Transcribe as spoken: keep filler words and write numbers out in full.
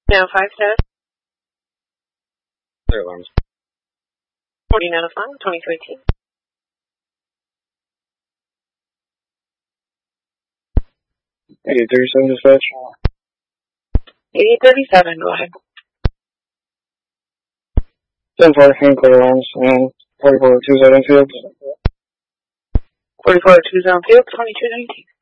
Now five test. Clear alarms. forty-nine oh five, twenty-two eighteen. eighty thirty-seven dispatch. eighty thirty-seven, go ahead. ten fourteen, clear alarms, and forty-four two zero field. forty-four two zero field, twenty-two nineteen.